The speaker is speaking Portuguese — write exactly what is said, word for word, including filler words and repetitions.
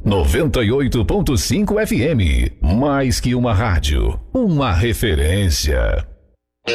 noventa e oito ponto cinco F M. Mais que uma rádio, uma referência.